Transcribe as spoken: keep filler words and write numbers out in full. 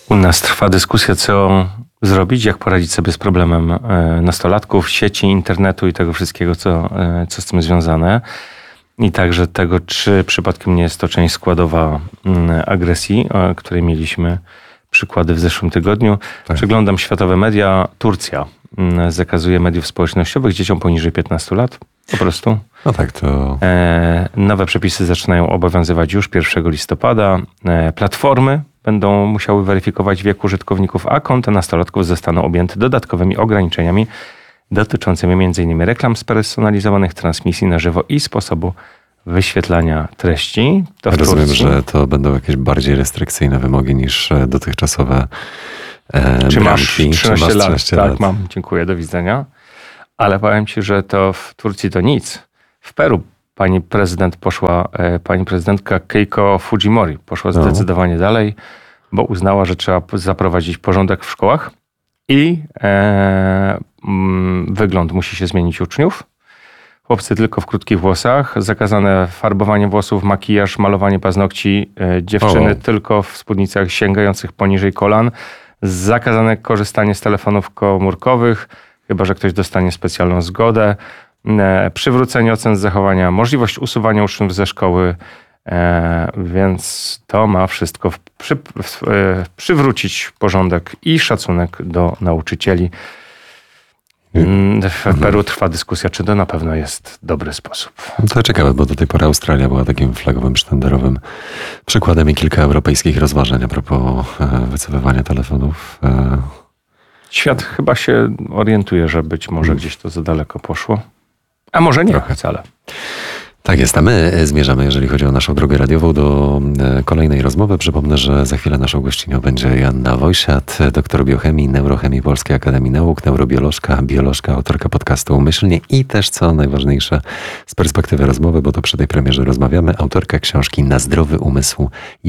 U nas trwa dyskusja, co zrobić, jak poradzić sobie z problemem nastolatków, sieci, internetu i tego wszystkiego, co, co z tym związane. I także tego, czy przypadkiem nie jest to część składowa agresji, której mieliśmy przykłady w zeszłym tygodniu. Tak. Przeglądam światowe media. Turcja zakazuje mediów społecznościowych dzieciom poniżej piętnastu lat. Po prostu. No tak, to... E, nowe przepisy zaczynają obowiązywać już pierwszego listopada. E, platformy będą musiały weryfikować wiek użytkowników, a konta nastolatków zostaną objęte dodatkowymi ograniczeniami dotyczącymi m in reklam spersonalizowanych, transmisji na żywo i sposobu wyświetlania treści. To Rozumiem, Turcji. Że to będą jakieś bardziej restrykcyjne wymogi niż dotychczasowe e, Czy masz trzynaście lat? trzynaście Tak, lat. mam. Dziękuję, do widzenia. Ale powiem ci, że to w Turcji to nic. W Peru pani prezydent poszła, e, pani prezydentka Keiko Fujimori poszła No. zdecydowanie dalej, bo uznała, że trzeba zaprowadzić porządek w szkołach i e, mm, wygląd musi się zmienić uczniów. Chłopcy tylko w krótkich włosach, zakazane farbowanie włosów, makijaż, malowanie paznokci, e, dziewczyny O. tylko w spódnicach sięgających poniżej kolan, zakazane korzystanie z telefonów komórkowych, chyba że ktoś dostanie specjalną zgodę, e, przywrócenie ocen z zachowania, możliwość usuwania uczniów ze szkoły, e, więc to ma wszystko w, przy, w, e, przywrócić porządek i szacunek do nauczycieli. W Peru trwa dyskusja, czy to na pewno jest dobry sposób. To ciekawe, bo do tej pory Australia była takim flagowym, sztandarowym przykładem i kilka europejskich rozważań a propos wycofywania telefonów. Świat chyba się orientuje, że być może gdzieś to za daleko poszło. A może nie Trochę. wcale. Tak jest, a my zmierzamy, jeżeli chodzi o naszą drogę radiową, do kolejnej rozmowy. Przypomnę, że za chwilę naszą gościnią będzie Joanna Wojsiat, doktor biochemii, neurochemii Polskiej Akademii Nauk, neurobiolożka, biolożka, autorka podcastu Umyślnie i też, co najważniejsze z perspektywy rozmowy, bo to przy tej premierze rozmawiamy, autorka książki Na zdrowy umysł